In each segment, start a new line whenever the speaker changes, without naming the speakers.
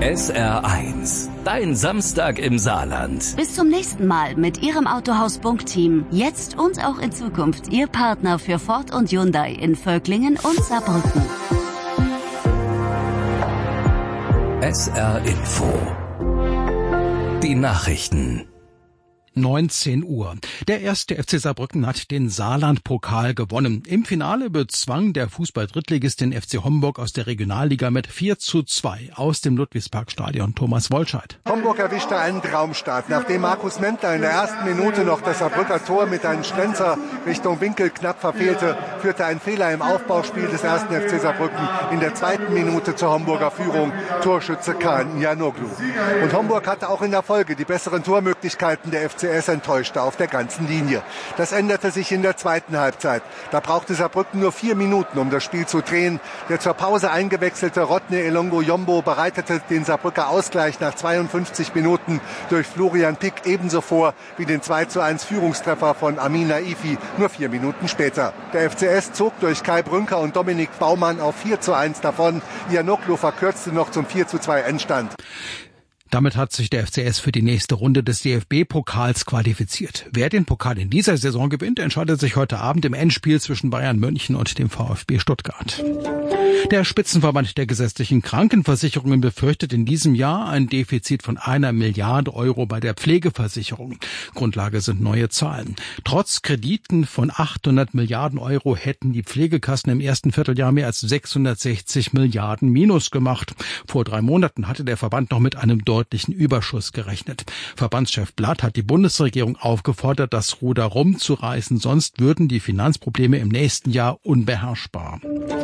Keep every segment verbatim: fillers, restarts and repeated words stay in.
S R eins. Dein Samstag im Saarland.
Bis zum nächsten Mal mit Ihrem Autohaus Bunk-Team. Jetzt und auch in Zukunft Ihr Partner für Ford und Hyundai in Völklingen und Saarbrücken.
S R Info. Die Nachrichten.
neunzehn Uhr. Der erste F C Saarbrücken hat den Saarland-Pokal gewonnen. Im Finale bezwang der Fußball-Drittligist den F C Homburg aus der Regionalliga mit vier zu zwei aus dem Ludwigsparkstadion. Thomas Wollscheid.
Homburg erwischte einen Traumstart. Nachdem Markus Mentler in der ersten Minute noch das Saarbrücker Tor mit einem Schlenzer Richtung Winkel knapp verfehlte, führte ein Fehler im Aufbauspiel des ersten F C Saarbrücken in der zweiten Minute zur Homburger Führung. Torschütze Kaan Nyanoglu. Und Homburg hatte auch in der Folge die besseren Tormöglichkeiten. Der F C S enttäuschte auf der ganzen Linie. Das änderte sich in der zweiten Halbzeit. Da brauchte Saarbrücken nur vier Minuten, um das Spiel zu drehen. Der zur Pause eingewechselte Rodney Elongo Yombo bereitete den Saarbrücker Ausgleich nach zweiundfünfzig Minuten durch Florian Pick ebenso vor wie den zwei zu eins Führungstreffer von Amina Ifi nur vier Minuten später. Der F C S zog durch Kai Brünker und Dominik Baumann auf vier zu eins davon. Nyanoglu verkürzte noch zum vier zu zwei Endstand.
Damit hat sich der F C S für die nächste Runde des D F B-Pokals qualifiziert. Wer den Pokal in dieser Saison gewinnt, entscheidet sich heute Abend im Endspiel zwischen Bayern München und dem VfB Stuttgart. Der Spitzenverband der gesetzlichen Krankenversicherungen befürchtet in diesem Jahr ein Defizit von einer Milliarde Euro bei der Pflegeversicherung. Grundlage sind neue Zahlen. Trotz Krediten von achthundert Milliarden Euro hätten die Pflegekassen im ersten Vierteljahr mehr als sechshundertsechzig Milliarden Minus gemacht. Vor drei Monaten hatte der Verband noch mit einem deutlichen Überschuss gerechnet. Verbandschef Blatt hat die Bundesregierung aufgefordert, das Ruder rumzureißen, sonst würden die Finanzprobleme im nächsten Jahr unbeherrschbar.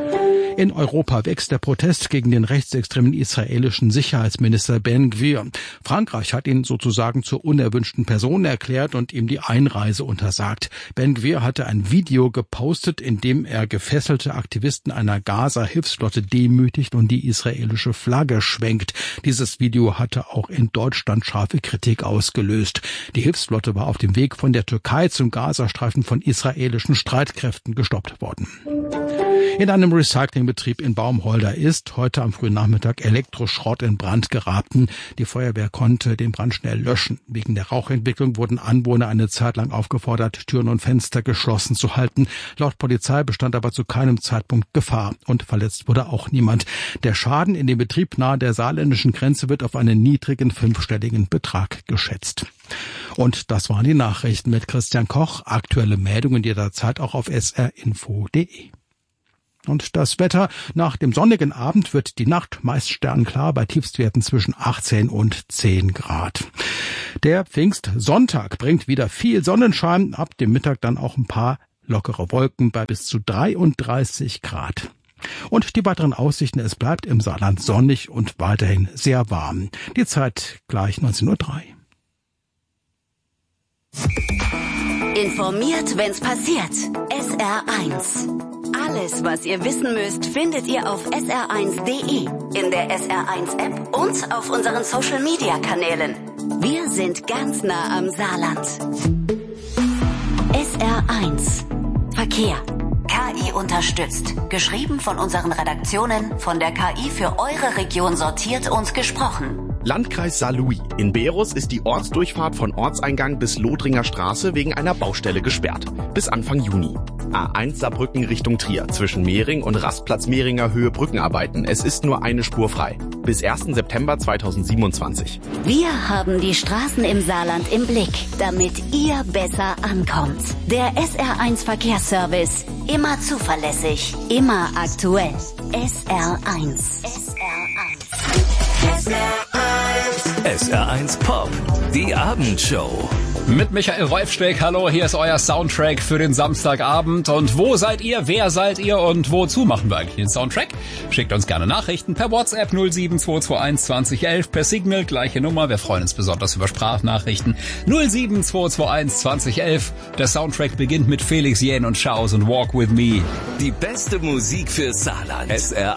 In Europa wächst der Protest gegen den rechtsextremen israelischen Sicherheitsminister Ben Gvir. Frankreich hat ihn sozusagen zur unerwünschten Person erklärt und ihm die Einreise untersagt. Ben Gvir hatte ein Video gepostet, in dem er gefesselte Aktivisten einer Gaza-Hilfsflotte demütigt und die israelische Flagge schwenkt. Dieses Video hatte auch in Deutschland scharfe Kritik ausgelöst. Die Hilfsflotte war auf dem Weg von der Türkei zum Gazastreifen von israelischen Streitkräften gestoppt worden. In einem Recyclingbetrieb in Baumholder ist heute am frühen Nachmittag Elektroschrott in Brand geraten. Die Feuerwehr konnte den Brand schnell löschen. Wegen der Rauchentwicklung wurden Anwohner eine Zeit lang aufgefordert, Türen und Fenster geschlossen zu halten. Laut Polizei bestand aber zu keinem Zeitpunkt Gefahr und verletzt wurde auch niemand. Der Schaden in dem Betrieb nahe der saarländischen Grenze wird auf einen niedrigen fünfstelligen Betrag geschätzt. Und das waren die Nachrichten mit Christian Koch. Aktuelle Meldungen jederzeit auch auf s r info punkt d e. Und das Wetter: Nach dem sonnigen Abend wird die Nacht meist sternklar bei Tiefstwerten zwischen achtzehn und zehn Grad. Der Pfingstsonntag bringt wieder viel Sonnenschein, ab dem Mittag dann auch ein paar lockere Wolken bei bis zu dreiunddreißig Grad. Und die weiteren Aussichten: Es bleibt im Saarland sonnig und weiterhin sehr warm. Die Zeit gleich neunzehn Uhr drei.
Informiert, wenn's passiert. S R eins. Alles, was ihr wissen müsst, findet ihr auf s r eins punkt d e, in der S R eins App und auf unseren Social-Media-Kanälen. Wir sind ganz nah am Saarland. S R eins. Verkehr. K I unterstützt. Geschrieben von unseren Redaktionen, von der K I für eure Region sortiert und gesprochen.
Landkreis Saarlouis. In Berus ist die Ortsdurchfahrt von Ortseingang bis Lothringer Straße wegen einer Baustelle gesperrt. Bis Anfang Juni. A eins Saarbrücken Richtung Trier. Zwischen Mehring und Rastplatz Mehringer Höhe Brückenarbeiten. Es ist nur eine Spur frei. Bis ersten September zweitausendsiebenundzwanzig.
Wir haben die Straßen im Saarland im Blick, damit ihr besser ankommt. Der S R eins Verkehrsservice. Immer zuverlässig, immer aktuell. S R eins. S R eins.
S R eins. S R eins Pop. Die Abendshow.
Mit Michael Wolfsteck. Hallo, hier ist euer Soundtrack für den Samstagabend. Und wo seid ihr? Wer seid ihr? Und wozu machen wir eigentlich den Soundtrack? Schickt uns gerne Nachrichten per WhatsApp null sieben zwei zwei eins zwanzig elf, per Signal, gleiche Nummer. Wir freuen uns besonders über Sprachnachrichten. null sieben zwei zwei eins zwanzig elf. Der Soundtrack beginnt mit Felix Jähn und Schaus und Walk With Me.
Die beste Musik für Saarland. S R